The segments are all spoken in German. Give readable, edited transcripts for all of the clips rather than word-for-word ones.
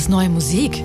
ist neue Musik.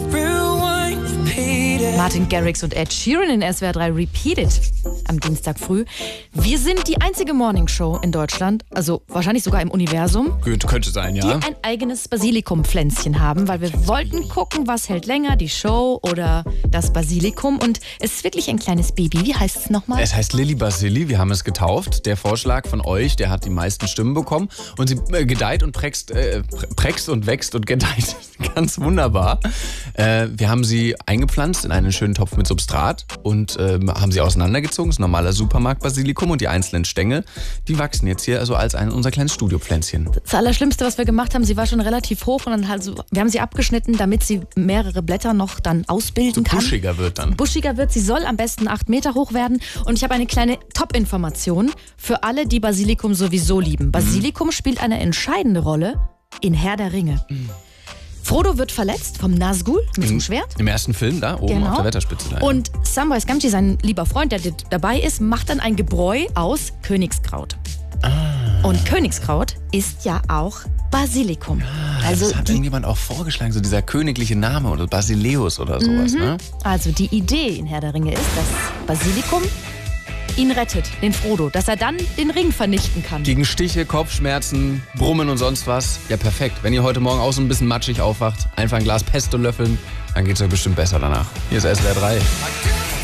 Martin Garrix und Ed Sheeran in SWR 3 Repeated am Dienstag früh. Wir sind die einzige Morningshow in Deutschland, also wahrscheinlich sogar im Universum, Könnte sein, ja. die ein eigenes Basilikumpflänzchen haben, weil wir wollten gucken, was hält länger, die Show oder das Basilikum. Und es ist wirklich ein kleines Baby. Wie heißt es nochmal? Es heißt Lilly Basili, wir haben es getauft. Der Vorschlag von euch, der hat die meisten Stimmen bekommen. Und sie gedeiht und prächst und wächst und gedeiht ganz wunderbar. Wir haben sie eingepflanzt in einen schönen Topf mit Substrat und haben sie auseinandergezogen. Das ist ein normaler Supermarkt-Basilikum und die einzelnen Stängel, die wachsen jetzt hier also als unser kleines Studiopflänzchen. Das Allerschlimmste, was wir gemacht haben, sie war schon relativ hoch und dann wir haben sie abgeschnitten, damit sie mehrere Blätter noch dann ausbilden kann. Buschiger wird dann. Buschiger wird, sie soll am besten 8 Meter hoch werden. Und ich habe eine kleine Top-Information für alle, die Basilikum sowieso lieben. Basilikum spielt eine entscheidende Rolle in Herr der Ringe. Frodo wird verletzt vom Nazgul mit dem Schwert. Im ersten Film da, oben auf der Wetterspitze. Da, und Samwise Gamgee, sein lieber Freund, der dabei ist, macht dann ein Gebräu aus Königskraut. Und Königskraut ist ja auch Basilikum. Also das hat irgendjemand auch vorgeschlagen, so dieser königliche Name oder Basileus oder sowas. Ne? Also die Idee in Herr der Ringe ist, dass Basilikum ihn rettet, den Frodo, dass er dann den Ring vernichten kann. Gegen Stiche, Kopfschmerzen, Brummen und sonst was. Ja, perfekt. Wenn ihr heute Morgen auch so ein bisschen matschig aufwacht, einfach ein Glas Pesto löffeln, dann geht's euch bestimmt besser danach. Hier ist SWR 3.